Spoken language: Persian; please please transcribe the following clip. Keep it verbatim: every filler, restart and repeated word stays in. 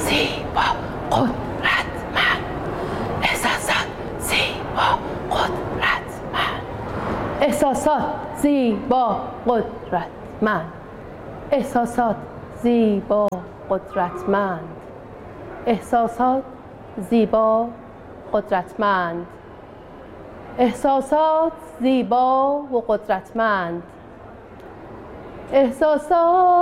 زیبا قدرتمند، احساسات زیبا قدرتمند، احساسات زیبا قدرتمند، احساسات زیبا قدرتمند، احساسات زیبا قدرتمند، احساسات زیبا و قدرتمند، احساسات